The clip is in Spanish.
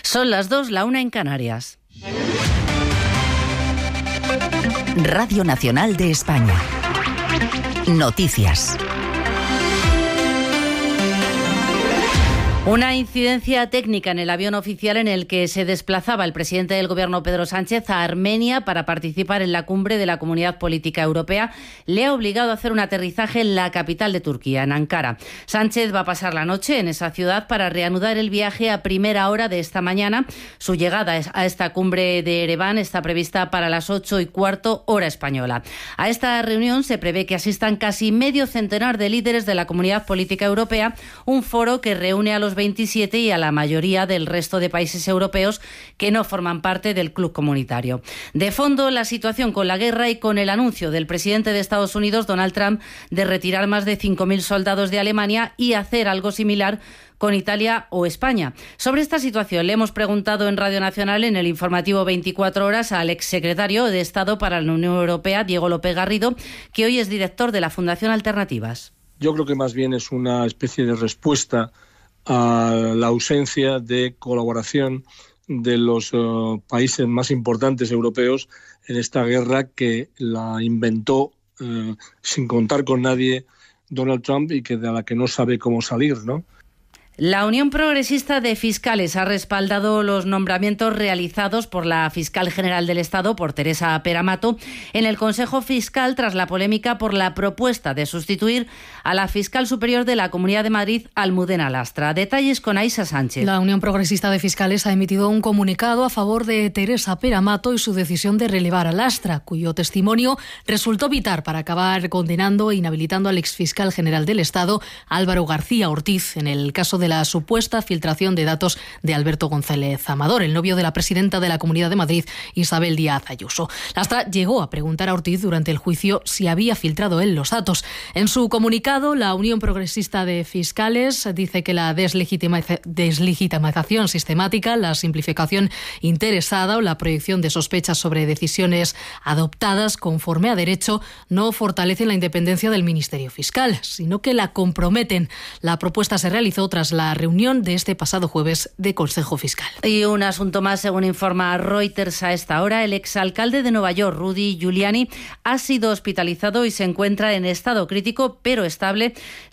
Son las 2, la 1 en Canarias. Radio Nacional de España. Noticias. Una incidencia técnica en el avión oficial en el que se desplazaba el presidente del Gobierno, Pedro Sánchez, a Armenia para participar en la cumbre de la Comunidad Política Europea le ha obligado a hacer un aterrizaje en la capital de Turquía, en Ankara. Sánchez va a pasar la noche en esa ciudad para reanudar el viaje a primera hora de esta mañana. Su llegada a esta cumbre de Ereván está prevista para las 8:15 hora española. A esta reunión se prevé que asistan casi medio centenar de líderes de la Comunidad Política Europea, un foro que reúne a los 27 y a la mayoría del resto de países europeos que no forman parte del club comunitario. De fondo, la situación con la guerra y con el anuncio del presidente de Estados Unidos, Donald Trump, de retirar más de 5.000 soldados de Alemania y hacer algo similar con Italia o España. Sobre esta situación le hemos preguntado en Radio Nacional, en el informativo 24 horas, al exsecretario de Estado para la Unión Europea, Diego López Garrido, que hoy es director de la Fundación Alternativas. Yo creo que más bien es una especie de respuesta a la ausencia de colaboración de los países más importantes europeos en esta guerra que la inventó sin contar con nadie Donald Trump y de la que no sabe cómo salir, ¿no? La Unión Progresista de Fiscales ha respaldado los nombramientos realizados por la fiscal general del Estado, por Teresa Peramato, en el Consejo Fiscal tras la polémica por la propuesta de sustituir a la fiscal superior de la Comunidad de Madrid, Almudena Lastra. Detalles con Aisa Sánchez. La Unión Progresista de Fiscales ha emitido un comunicado a favor de Teresa Peramato y su decisión de relevar a Lastra, cuyo testimonio resultó vital para acabar condenando e inhabilitando al exfiscal general del Estado, Álvaro García Ortiz, en el caso de la supuesta filtración de datos de Alberto González Amador, el novio de la presidenta de la Comunidad de Madrid, Isabel Díaz Ayuso. Lastra llegó a preguntar a Ortiz durante el juicio si había filtrado él los datos. En su comunicado, la Unión Progresista de Fiscales dice que la deslegitimización sistemática, la simplificación interesada o la proyección de sospechas sobre decisiones adoptadas conforme a derecho no fortalecen la independencia del Ministerio Fiscal, sino que la comprometen. La propuesta se realizó tras la reunión de este pasado jueves de Consejo Fiscal. Y un asunto más, según informa Reuters a esta hora, el exalcalde de Nueva York, Rudy Giuliani, ha sido hospitalizado y se encuentra en estado crítico pero estable,